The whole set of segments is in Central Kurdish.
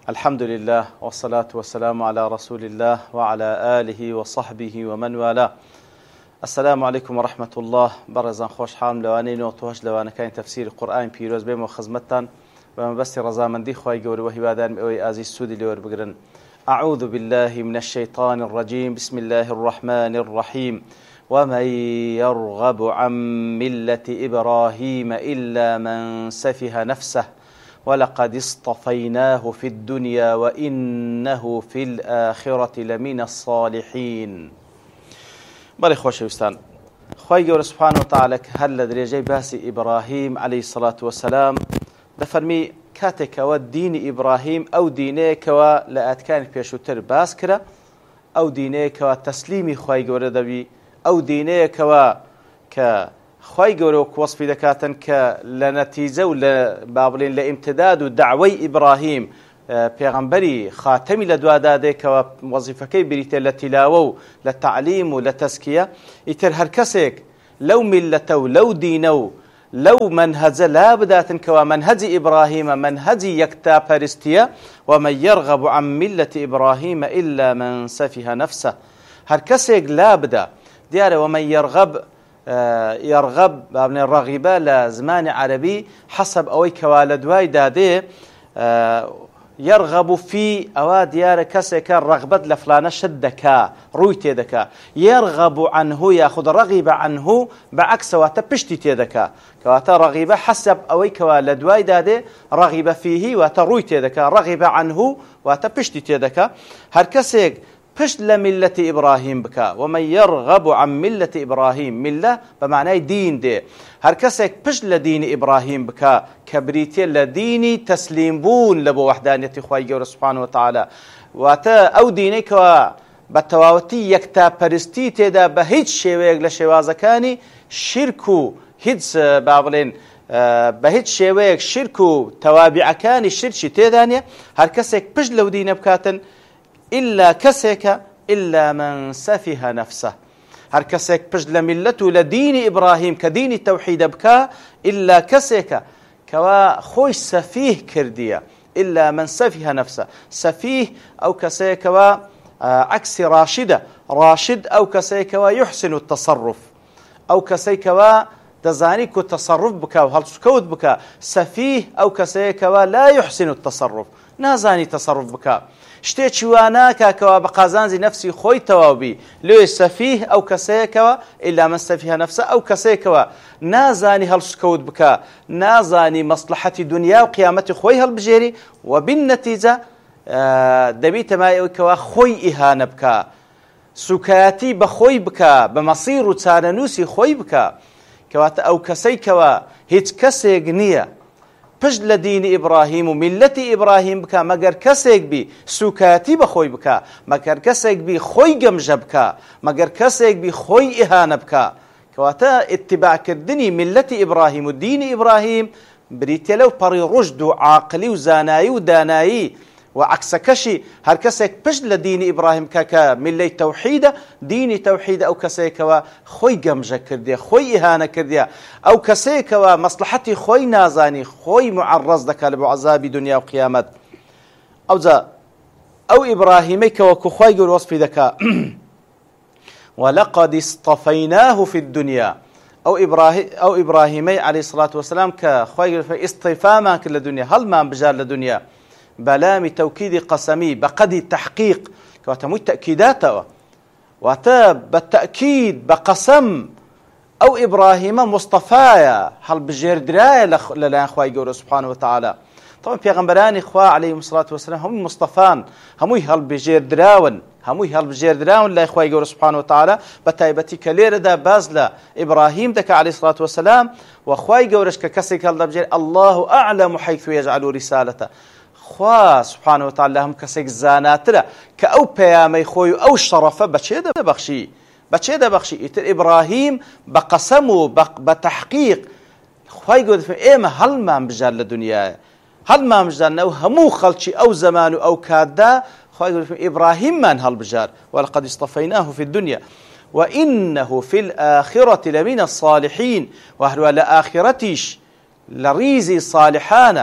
الحمد لله والصلاة والسلام على رسول الله وعلى آله وصحبه ومن والاه. السلام عليكم ورحمة الله. برزان خوش حال لواني نوتوش لوانا كان تفسير القرآن بيروز بيم وخزمتان ومبستي رزامندي خواهي قوري وهبادان اوي آزي السودي لور بقرن. أعوذ بالله من الشيطان الرجيم. بسم الله الرحمن الرحيم. ومن يرغب عن ملة إبراهيم إلا من سفه نفسه ولقد اصطفيناه في الدنيا وإنه في الآخرة لمن الصالحين. بەڵێ خۆشەویستان، خوای گەورە سوبحانەهو وتەعالە هەر لە درێژەی باسی ئیبراهیم عەلەیهی سەڵات وەسەلام دەفەرمی کاتێکەوە دینی ئیبراهیم ئەو دینەیەکەوە لە ئاەتەکانی پێشووتر باس کرا، ئەو دینەیەکەوە تەسلیمی خوای گەورە دەبی، ئەو دینەیەکەوە کە خوای گەورە وەکو وەسفی دەکاتن کە لە نەتیجە و لە با بڵێن لە ئیمتداد و دەعوەی ئیبراهیم پێغەمبەری خاتەمی لە دوادادێکەوە وەزیفەکەی بریتە لە تیلاوە و لە تعلیم و لە تەزکیە، ئیتر هەر کەسێک لەو میلەتە و لەو دینە و لەو منهەجە لا بداتن کەوا منهەجی ئیبراهیمە منهەجی یەکتاپەرستیە. ومن يرغب عن ملة إبراهيم إلا من سفه نفسه. هەر کەسێک لا بدا دیارە ومن يرغب بابنێ ڕەغیبە لە زمانی عەرەبی حەسەب ئەوەی کەوا لە دوای دادێ يرغب في ئەوە دیارە کەسێکە ڕەغبەت لە فلانە شت دەکا، ڕووی تێدەکا. يرغب عنه یاخود ڕەغیبە عنه بەعەکسەواتە پشتی تێدەکا، کەواتە ڕەغیبە حەسەب ئەوەی کەوا لە دوای دادێ ڕەغیبە فیهی واتە ڕووی تێدەکا، ڕەغیبە عنه واتە پشتی تێدەکا. هەر کەسێک پشت لە میلەتی ئیبراهیم بکە. ومن يرغب عن ملة إبراهيم، میلە بەمانای دین دێ. هەر کەسێک پشت لە دینی ئیبراهیم بکە کە بریتێ لە دینی تەسلیم بوون لە بۆ وەحدانیەتی خوای گەورە سوبحانەهو وتەعالە، واتە ئەو دینەی کەوا بە تەواوەتی یەکتاپەرستی تێدا بە هیچ شێوەیەک لە شێوازەکانی شرک و هیچ با بڵێن بە هیچ شێوەیەک شرک و تەوابیعەکانی شرکی تێدا نیە. هەر کەسێک پشت لەو دینە بکاتن إلا کەسێکە إلا من سفه نفسه. هەر کەسێک پشت لە میلەت و لە دینی ئیبراهیم کە دینی تەوحیدە بکە إلا کەسێکە کەوا خۆی سەفیه کردیە. إلا من سفه نفسه. سەفیه ئەو کەسێکەوە عەکسی ڕاشدە. ڕاشد ئەو کەسێکەوە يحسن التصرف، ئەو کەسێکەوە دەزانی کو تەصرف بکە و هەڵسوکەوت بکە. سەفیه ئەو کەسێکەوە لا يحسن التصرف، نازانی تەصرف بکە، شتێکی واناکە کەوا بە قازانجی نەفسی خۆی تەواوبی. لێ سەفیه ئەو کەسەیەکەوە إلا من سفه نفسه، ئەو کەسێکەوە نازانی هەڵسوکەوت بکە، نازانی مەسلحەتی دنیا و قیامەتی خۆی هەڵبژێری و بالنەتیجە دەبیتە مای ئەوەی کەوا خۆی ئیهانە بکە، سوکایەتی بە خۆی بکە، بە مەسیر و چارەنووسی خۆی بکە. کەواتە ئەو کەسێکەوە هیچ کەسێک نییە پشت لە دینی ئیبراهیم و میلەتی ئیبراهیم بکە مەگەر کەسێک بی سوکایەتی بە خۆی بکە، مەگەر کەسێک بی خۆی گەمژە بکە، مەگەر کەسێک بی خۆی ئیهانە بکە. کەواتە ئیتیباعکردنی میلەتی ئیبراهیم و دینی ئیبراهیم بریتێ لەو پەڕی ڕوشد و عاقلی و زانایی و دانایی و عەکسەکەشی. هەر کەسێک پشت لە دینی ئیبراهیم کە میلەی تەوحیدە، دینی تەوحیدە، ئەو کەسێکەوە خۆی گەمژە کردێ، خۆی ئیهانە کردێ، ئەو کەسێکەوە مەسلحەتی خۆی نازانی، خۆی معەڕەز دەکات لە بۆ عەزابی دنیا و قیامەت. ئەوجا ئەو ئیبراهیمەی کە وەکو خوای گەورە وەسفی دەکا ولقد اصطفيناه في الدنيا، ئەو ئیبراهیمەی عەلەیهی سەڵات وەسەلام کە خوای گەورە ئیستیفامان کرد لە دنیا، هەڵمان بژار لە دنیا بەلامی تەوکیدی قەسەمی بەقەدی تەحقیق، کەواتە هەمووی تەئکیداتەوە، واتە بە تەئکید بە قەسەم ئەو ئیبراهیمە مستەفایە، هەڵبژێردرایە لەلایەن خوای گەورە سوبحانەهو وتەعالە. طبعا پێغەمبەرانی خوا عەلەیهیمو سەڵات وەسەلام هەمووی مستەفان، هەمووی هەڵبژێردراون، هەمووی هەڵبژێردراون لای خوای گەورە سوبحانەهو وتەعالە. بە تایبەتی کە لێرەدا باز لە ئیبراهیم دەکا عەلەیهی سەڵات وەسەلام و خوای گەورەش کە کەسێک هەڵدەبژێر الله أعلم حيث يجعل رسالته. خوا سبحانه وتعالى هم کەسێک زاناترە کە ئەو پەیامەی خۆی و ئەو شەڕەفە بەچێ دەبەخشی، بەچێ دەبەخشی. ئیتر ئیبراهیم بە قەسەم و بە تەحقیق خوای گەورە ئێمە هەڵمان بژار لە دنیایە، هەڵمان بژارنەوە هەموو خەڵکی ئەو زەمان و ئەو کاتدا خوای گەورە ئیبراهیممان هەڵبژار. ولقد اصطفيناه في الدنيا وإنه في الآخرة لمن الصالحين. وهروە لە ئاخرەتیش لە ڕیزی صالحانە،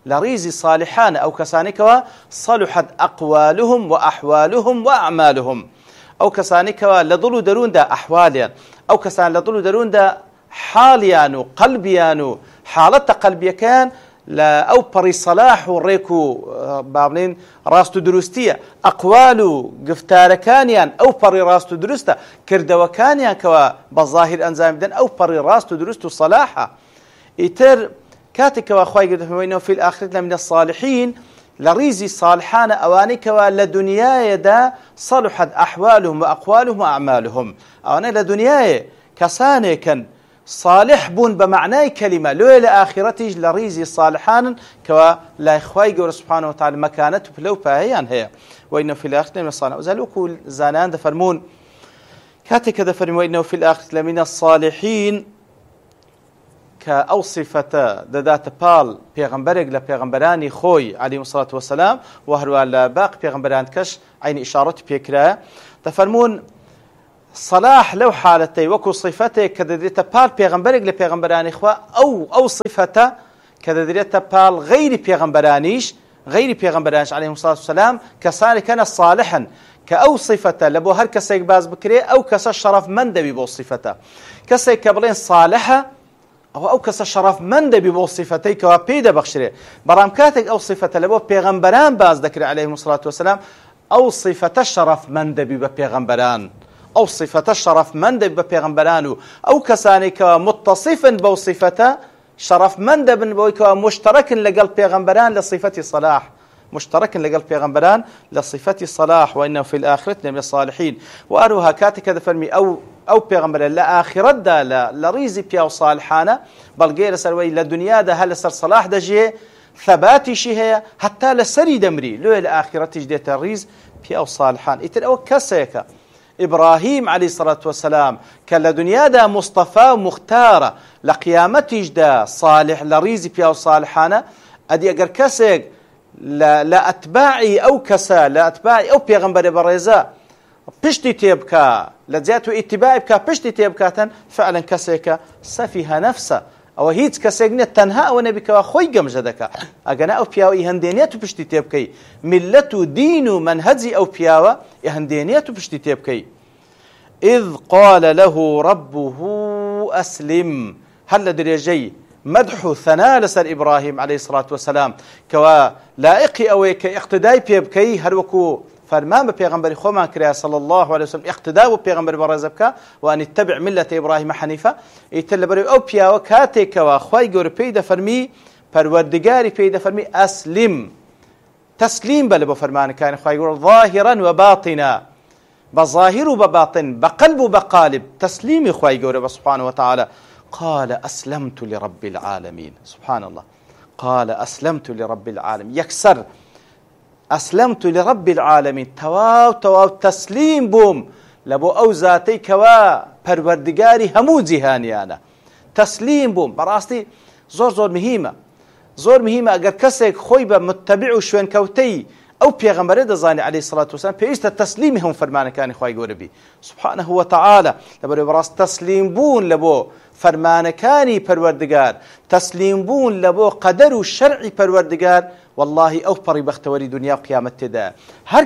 لريزي صالحان أو كسانكوا صلحت أقوالهم وأحوالهم وأعمالهم أو كسانكوا لضلوا درون دا أحواليان أو كسان لضلوا درون دا حاليان قلبيان حالة قلبي كان لا أو بري صلاح وريكو بابلين راستو دروستية أقوالو قفتار كانيان أو بري راستو درستا كردوا كانيان كوا بظاهر أنزام بدن أو بري راستو درستو صلاحة إتر كاتك وأخوي قد فمينه في الآخرة من الصالحين لريزي صالحان أوانيك لدنياي دا صلحت أحوالهم وأقوالهم وأعمالهم أواني لدنياي كساني كان صالح بون بمعنى كلمة لو إلى آخرته لريزي صالحان كوا لا إخوائي قول سبحانه وتعالى مكانته فلو باهيان هي وإنه في الآخرة من الصالحين وزالوكو زانان دفرمون كاتك دفرمون وإنه في الآخرة من الصالحين كأو صفة ذات بال پیغمبرك لپیغمبرانی خوي عليه الصلاة والسلام وهروا لباق پیغمبران كش عين إشارة بيكرا تفرمون صلاح لو حالتي وكو صفته كذا بال پیغمبرك لپیغمبرانی خوا أو صفته كذا بال غير پیغمبرانيش غير پیغمبرانش عليه الصلاة والسلام كسان كان صالحا كأو صفته لبو هر كسيك باز بكري أو كسا شرف من دبي بو صفته كسيك قبلين صالحة أو كسا شرف من دبي بو صفتي كوا بيدا بخشري برام كاتك أو صفة لبو بيغمبران باز ذكر عليهم الصلاة والسلام أو صفة الشرف من دبي بيغمبران أو صفة الشرف من دبي بيغمبران أو كساني كوا متصفا بو صفة شرف من دبي بو كوا مشترك لقل بيغمبران لصفة صلاح مشترك لقل بيغمبران لصفة صلاح وإنه في الآخرة من الصالحين وأروها كاتك هذا فرمي أو پیغمبر لا آخرت دا لا ريزي بياو صالحانا بل غير سروي لدنيا دا هل سر صلاح دا جي ثباتي شي هي حتى لسري دمري لو الآخرت جديت الريز بياو صالحان إتر أو كسيك إبراهيم عليه الصلاة والسلام كلا دنيا دا مصطفى مختارة لقيامتي جدا صالح لريزي بياو صالحانا أدي أقر كسيك لا أتباعي أو كسا لا أتباعي أو بيغمبر بريزا پشتی تێبکە لە جات و ئیتیباعی بکە پشتی تێبکاتن فعلا کەسێکە سەفیهە نەفسە ئەوە هیچ کەسێک نیە تەنها ئەوە نەبیکەوە خۆی گەمژە دەکات ئەگەنا ئەو پیاوە هەندێنێت و پشتی تێبکەی میلەت و دین و منهەجی ئەو پیاوە هەندێنێت و پشتی تێبکەی إذ قال له ربه أسلم هل درجي مدح ثناء لسر إبراهيم عليه الصلاة والسلام كوا لائقي أويك اقتداي بيبكي هل وكو فرمان بپیغمبر خوما کریا صلى الله عليه وسلم اقتداء بپیغمبر برزبك وان اتبع ملة ابراهيم حنيفا يتلبر او بيا وكاتك واخوي گور پیدا فرمي پروردگاري پیدا فرمي اسلم تسليم بل بفرمان كان خوي گور ظاهرا وباطنا بظاهر وبباطن بقلب وبقالب تسليم خوي گور سبحانه وتعالى قال اسلمت لرب العالمين سبحان الله قال اسلمت لرب العالمين يكسر أسلمت لرب العالمين تواو تسليم بوم لبو أو ذاتي كوا پروردگاري همو جهانيانا تسليم بوم براستي زور مهمة اگر كسيك خويبا متبع وشوين كوتي أو پیغمبر دزاني عليه الصلاة والسلام بيشت تسليم هم فرمان كان خواهي قوربي سبحانه وتعالى لبو براست تسليم بون لبو فرمان كاني پروردگار تسليم بون لبو قدر وشرعي پروردگار والله أو بري بختوري دنيا وقيامة تدا هر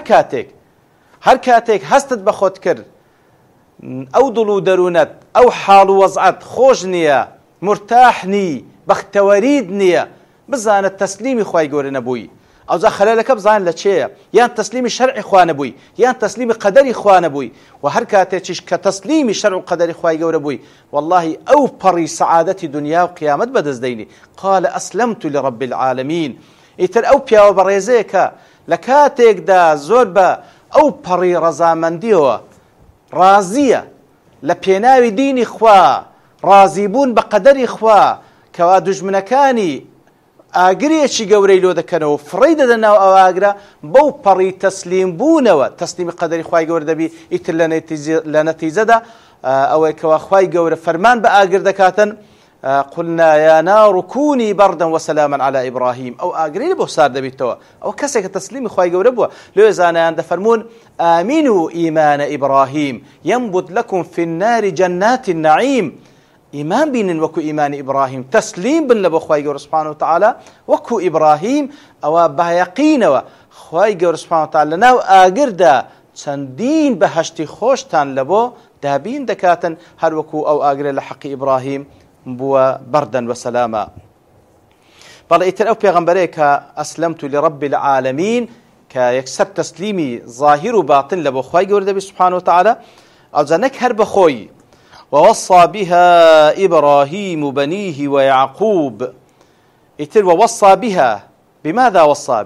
كاتك هستت بخوت كر أو ضلو درونت أو حال وضعت خوشنية مرتاحني بختوريدنية بزان التسليم خواهي قوري نبوي أو ذا خلالك بزان لتشيه يان تسليم شرعي خواه نبوي يان تسليم قدري خواه نبوي وهر كاتك كتسليم شرع قدري خواهي قوري نبوي والله أو بري سعادة دنيا وقيامة بدز ديني قال أسلمت لرب العالمين ئیتر ئەو پیاوە بەڕێزەیەکە لە کاتێکدا زۆر بە ئەو پەڕی ڕەزامەندیەوە ڕازیە لە پێناوی دینی خوا ڕازیبوون بە قەدەری خوا کەوا دوژمنەکانی ئاگرێکی گەورەی لۆ دەکەنەوە فڕی دەدەن ناو ئەو ئاگرە بەو پەڕی تەسلیم بوونەوە تەسلیمی قەدەری خوای گەورە دەبی ئیتر لە نەتیجەدا ئەوەی کەوا خوای گەورە فەرمان بە ئاگر دەکاتن قلنا يا نار كوني بردا وسلاما على إبراهيم أو أقرين بو سار دبيتوا أو كسك تسليم خواهي قوربوا لو يزانا عند فرمون آمنوا إيمان إبراهيم ينبت لكم في النار جنات النعيم إيمان بين وكو إيمان إبراهيم تسليم بن لبو خواهي قول سبحانه وتعالى وكو إبراهيم أو بيقين خواهي قول سبحانه وتعالى ناو آقردا چەندین بەهەشتی خۆشتان لەبۆ دابین دەکاتن هەروەکو ئەو ئاگرە لە حەقی ئیبراهیم بووە بەردەن وەسەلامە. بەڵێ ئیتر ئەو پێغەمبەرەیە کە ئەسلەمت لرب العالمین کە یەکسەر تەسلیمی ظاهر و باتن لەبۆ خوای گەورە دەبێت سبحانه وتعالى ئەوجا نەک هەر بەخۆی ووصى بها إبراهيم بنيه ويعقوب إتر ووصى بها بماذا وصى؟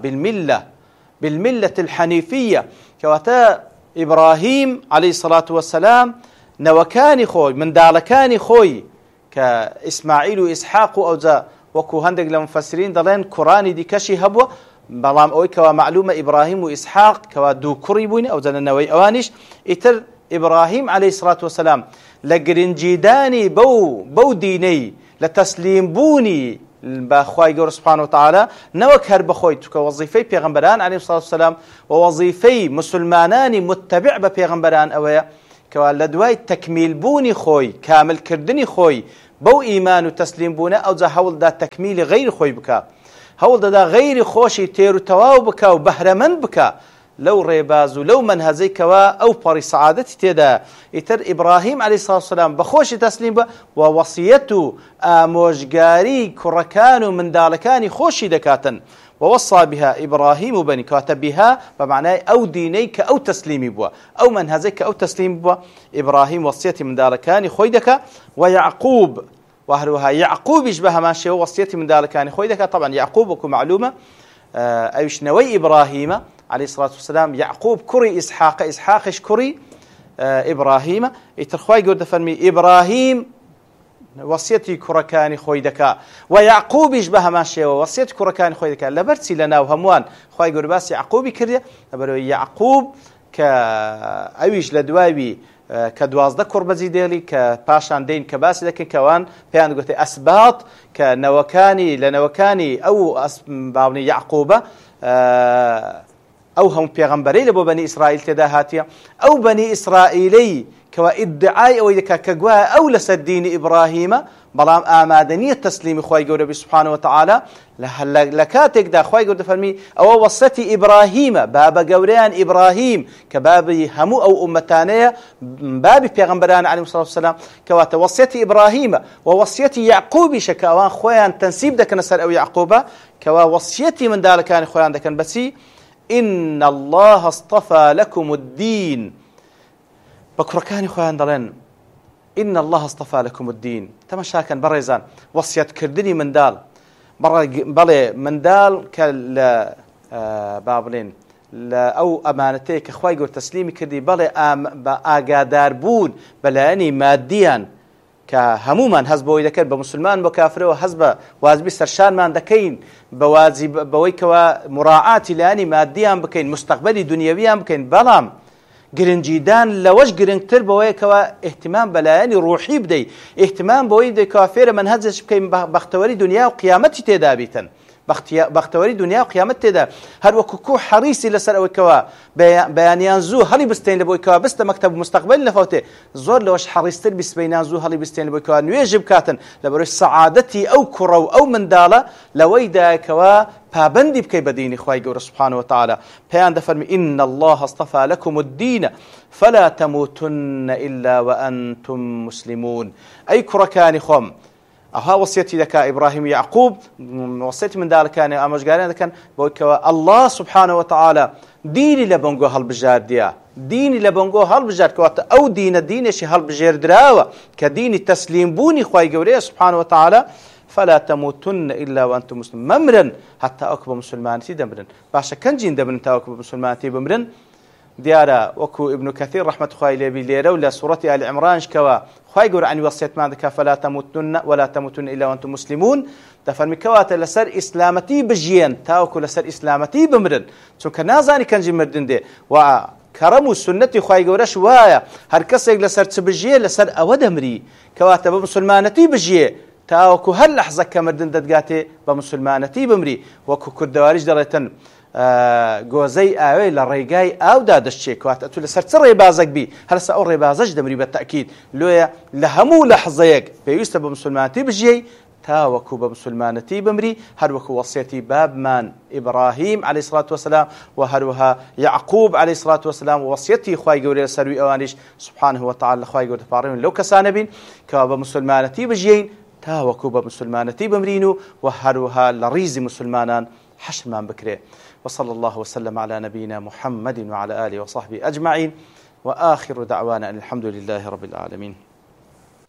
بالملة الحنيفية كواتا إبراهيم عليه الصلاة والسلام نوكاني خوي من دالكاني خوي كإسماعيل وإسحاق أوزا وكو هندق لمفسرين دلين كوراني دي كشي هبوة بلام أوي كوا معلومة إبراهيم وإسحاق كوا دو كريبوني أوزا نوي أوانيش إتر إبراهيم عليه الصلاة والسلام لقرنجيداني بو ديني لتسليم بوني بخواي جور سبحانه وتعالى نوك هر بخوي كوظيفي بيغمبران عليه الصلاة والسلام ووظيفي مسلمانان متبع ببيغمبران أويا كوالدواي تكميل بوني خوي كامل كردني خوي بو إيمان وتسليم بونا أو ذا هول دا تكميل غير خوي بكا هول دا غير خوشي تيرو تواو بكا وبهرمن بكا لو ريباز ولو منهزي كوا أو بري سعادتي تيدا إتر إبراهيم عليه الصلاة والسلام بخوش تسليم با ووصيته آموشقاري كركان من دالكاني خوشي دكاتن ووصى بها إبراهيم بني كاتب بها بمعنى أو دينيك أو تسليمي بوا أو منهزيك أو تسليم بوا إبراهيم وصيتي من دالكاني خويدك ويعقوب وهروها يعقوب يشبه ما شيء وصيتي من دالكاني خويدك طبعا يعقوب وكو معلومة أيش نوي إبراهيم عليه الصلاة والسلام يعقوب كري إسحاقش كري إبراهيم يترخواي قد فرمي إبراهيم وصيتي كركاني خويدكا ويعقوب يشبه ماشي وصيتي كركاني خويدكا لبرتي لنا وهموان خواي قد باس يعقوب كريا يعقوب كأيش لدواوي كدوازده كربزي ديلي كباشان دين كباسي لكن كوان بيان قلت أسباط كنوكاني لنوكاني أو بابني يعقوبة أو هم بيغمبري لبو بني إسرائيل تداهاتيا أو بني إسرائيلي كوا إدعاء أو إذا كجوا أو لسدين إبراهيم بلام آمادنية تسليم خواي جورب سبحانه وتعالى لكاتك دا خواي جورب فرمي أو وصتي إبراهيم باب جوريان إبراهيم كباب همو أو أمتانية باب بيغمبران عليه الصلاة والسلام كوا توصيتي إبراهيم ووصيتي يعقوب شكاوان خوان تنسيب دك نسر أو يعقوبة كوا وصيتي من ذلك كان خوان دكن بسي إن الله اصطفى لكم الدين بكركاني خوان دلين إن الله اصطفى لكم الدين تمشى كان بريزان وصية كردني من دال بلي من دال كال بابلين أو أمانتك أخوي يقول تسليمي كردي بلي آقادار بون بلاني ماديا كهموما هزبوا إذا كان بمسلمان بكافر وهزب واجبي سرشان ما عندكين بواجب بويكوا مراعاة لاني ماديا بكين مستقبلي دنيويا بكين بلام جرنجيدان لوش جرنكتر بويكوا اهتمام بلاني روحي بدي اهتمام بويد كافر من هزش بكين بختوري دنيا وقيامتي تدابيتا بختوري دنيا وقيامت تدا هر وكو حريصي لسر او كوا بيانيان زو هلي بستين لبو كوا بست مكتب مستقبل لفوته زور لوش حريصتر بس بينان زو هلي بستين لبو كوا نيجب كاتن لبروش سعادتي او كرو او منداله لويدا كوا بابندي بكي بديني خواي قول سبحانه وتعالى بيان دفرمي إن الله اصطفى لكم الدين فلا تموتن إلا وأنتم مسلمون أي كركاني خم أها وصيتي لك إبراهيم يعقوب وصيتي من ذلك كان أمش قالين كان بوكوا الله سبحانه وتعالى ديني لبنجو هالبجار ديا ديني لبنجو هالبجار كوات أو دين شي هالبجار دراوة كدين التسليم بوني خواي قوريه سبحانه وتعالى فلا تموتن إلا وأنتم مسلمون ممرن حتى أكبر مسلمانتي دمرن باشا كنجين دمرن تا أكبر مسلمانتي بمرن ديارة وكو ابن كثير رحمة خواهي لبي ليرة ولا سورة آل عمران شكوا خواهي قول عن وصيت ما ذكا فلا تموتن ولا تموتن إلا وأنتم مسلمون تفرمي كواتا لسر إسلامتي بجيان تاوكو لسر إسلامتي بمرن سو كنازاني كنجي مردن دي وكرمو السنة خواهي قول شوايا هر كسيق لسر تبجيه لسر أودمري كواتا بمسلمانتي بجيه تاوكو هر لحظة كمردن ددقاتي بمسلمانتي بمري وكو كردواريش دلتن گۆزەی ئاوێ لە ڕێگای ئاودا دەشتێک کاتە تو لەسەر چ ڕێبازێک بی هەرسا ئەو ڕێبازەش دەمری بە تەکید لۆیە لە هەموو لەحزەیەک پێویستە بە مسلمانەتی بژیەی تاوەکو بە مسلمانەتی بمری هەروەکو وەسیەتی بابمان ئیبراهیم عەلەیهی سڵات وەسەلام و هەروەها یعقوب عەلەیهی سڵات وەسەلام وەسیەتی خوای گەورەی لەسەروی ئەوانیش سوبحانه وتعالى لە خوای گەورە دەپاڕێن لەو کەسانە بین کەوا بە مسلمانەتی بژیەین تاوەکو بە مسلمانەتی بمرین و هەروەها لە ڕیزی مسلمانان حشرمان بکرێ. وصلى الله وسلم على نبينا محمد وعلى آله وصحبه أجمعين وآخر دعوانا أن الحمد لله رب العالمين.